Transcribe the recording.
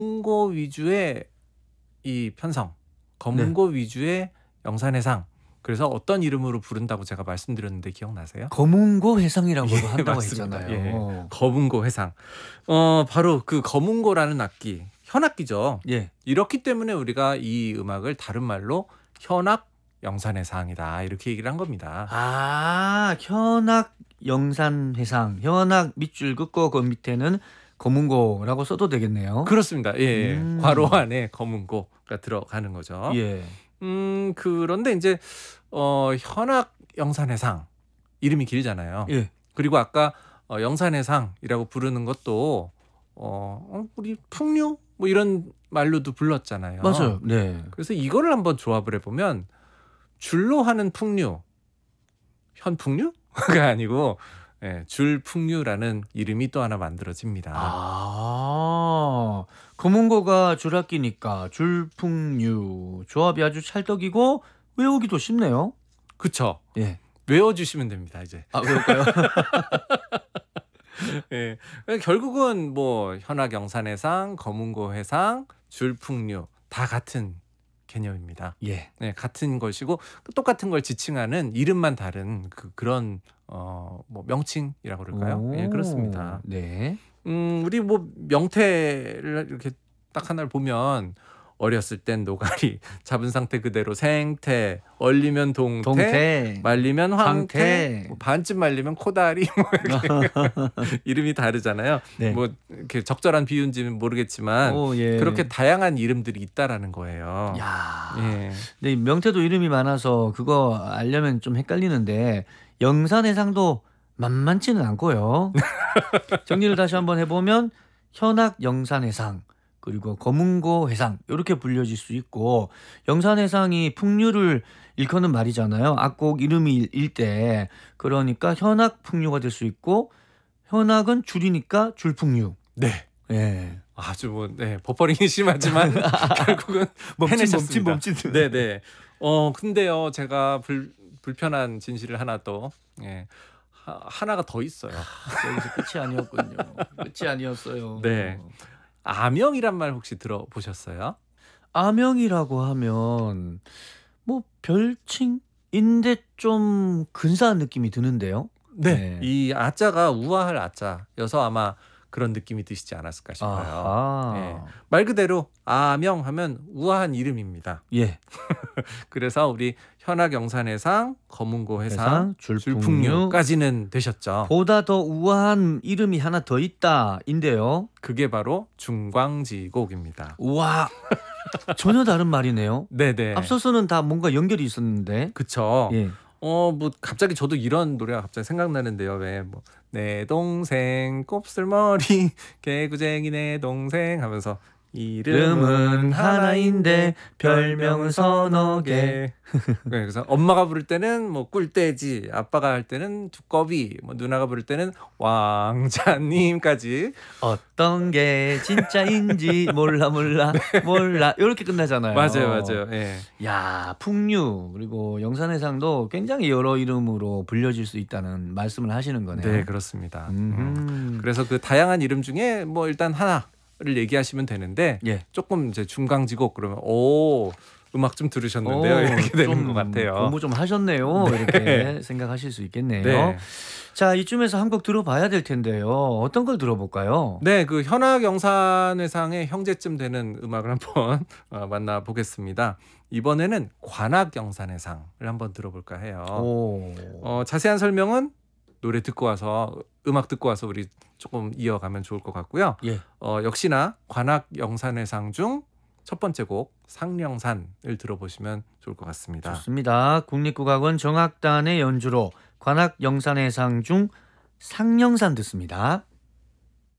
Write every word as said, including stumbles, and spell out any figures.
검은고 위주의 이 편성, 네. 검은고 위주의 영산해상. 그래서 어떤 이름으로 부른다고 제가 말씀드렸는데 기억나세요? 검은고 해상이라고도 예, 한다고 맞습니다. 했잖아요. 예, 검은고 해상. 어, 바로 그 검은고라는 악기, 현악기죠. 예. 이렇기 때문에 우리가 이 음악을 다른 말로 현악 영산해상이다 이렇게 얘기를 한 겁니다. 아, 현악 영산해상, 현악 밑줄 긋고 그 밑에는 검은고라고 써도 되겠네요. 그렇습니다. 예, 음. 괄호 안에 검은고가 들어가는 거죠. 예. 음, 그런데 이제 어, 현악 영산해상 이름이 길잖아요. 예. 그리고 아까 어, 영산해상이라고 부르는 것도 어, 어, 우리 풍류 뭐 이런 말로도 불렀잖아요. 맞아요. 네. 그래서 이거를 한번 조합을 해보면 줄로 하는 풍류, 현풍류가 아니고 예, 줄풍류라는 이름이 또 하나 만들어집니다. 아, 검은고가 줄악기니까 줄풍류. 조합이 아주 찰떡이고 외우기도 쉽네요. 그쵸? 예. 외워주시면 됩니다. 이제. 아, 그럴까요? 예, 결국은 뭐 현악 영산해상, 검은고 해상, 줄풍류 다 같은 개념입니다. 예. 네, 같은 것이고 똑같은 걸 지칭하는 이름만 다른 그, 그런 어, 뭐 명칭이라고 그럴까요? 예, 그렇습니다. 네. 음, 우리 뭐 명태를 이렇게 딱 하나를 보면 어렸을 땐 노가리, 잡은 상태 그대로 생태, 얼리면 동태, 동태, 말리면 황태, 황태. 뭐 반쯤 말리면 코다리, 뭐 이렇게 이름이 다르잖아요. 네. 뭐 이렇게 적절한 비유인지는 모르겠지만 오, 예. 그렇게 다양한 이름들이 있다라는 거예요. 야. 예. 네, 명태도 이름이 많아서 그거 알려면 좀 헷갈리는데 영산해상도 만만치는 않고요. 정리를 다시 한번 해보면 현악 영산해상 그리고 검은고 해상 이렇게 불려질 수 있고 영산해상이 풍류를 일컫는 말이잖아요. 악곡 이름이 일 때 그러니까 현악 풍류가 될 수 있고 현악은 줄이니까 줄풍류. 네. 예. 아주 뭐 네, 버퍼링이 심하지만 결국은 멈칫, 해내셨습니다. 멈칫, 멈칫. 네네. 어 근데요 제가 불 불편한 진실을 하나 또 예, 하, 하나가 더 있어요. 여기서 끝이 아니었군요. 끝이 아니었어요. 네. 아명이란 말 혹시 들어보셨어요? 아명이라고 하면 뭐 별칭인데 좀 근사한 느낌이 드는데요. 네. 이 아자가 우아할 아자여서 아마 그런 느낌이 드시지 않았을까 싶어요. 아하. 예. 말 그대로 아명 하면 우아한 이름입니다. 예. 그래서 우리 현악 영산해상, 검은고 해상, 해상, 줄풍류. 줄풍류까지는 되셨죠. 보다 더 우아한 이름이 하나 더 있다인데요. 그게 바로 중광지곡입니다. 우와. 전혀 다른 말이네요. 네네. 앞서서는 다 뭔가 연결이 있었는데. 그쵸. 예. 어, 뭐 갑자기 저도 이런 노래가 갑자기 생각나는데요. 왜 뭐 내 동생 곱슬머리 개구쟁이 내 동생 하면서 이름은 하나인데 별명은 서너 개. 네, 그래서 엄마가 부를 때는 뭐 꿀돼지, 아빠가 할 때는 두꺼비, 뭐 누나가 부를 때는 왕자님까지. 어떤 게 진짜인지 몰라 몰라 몰라 이렇게 끝나잖아요. 맞아요, 맞아요. 예. 야, 풍류 그리고 영산해상도 굉장히 여러 이름으로 불려질 수 있다는 말씀을 하시는 거네요. 네, 그렇습니다. 음. 음. 그래서 그 다양한 이름 중에 뭐 일단 하나를 얘기하시면 되는데 예. 조금 이제 중광지곡 그러면 오 음악 좀 들으셨는데요. 오, 이렇게 되는 좀 것 같아요. 공부 좀 하셨네요. 네. 이렇게 생각하실 수 있겠네요. 네. 자, 이쯤에서 한 곡 들어봐야 될 텐데요. 어떤 걸 들어볼까요? 네, 그 현악 영산해상의 형제쯤 되는 음악을 한번 어, 만나보겠습니다. 이번에는 관악 영산해상을 한번 들어볼까 해요. 오. 어, 자세한 설명은 노래 듣고 와서 음악 듣고 와서 우리 조금 이어가면 좋을 것 같고요. 예. 어, 역시나 관악 영산해상 중 첫 번째 곡 상령산을 들어보시면 좋을 것 같습니다. 좋습니다. 국립국악원 정악단의 연주로 관악 영산해상 중 상령산 듣습니다.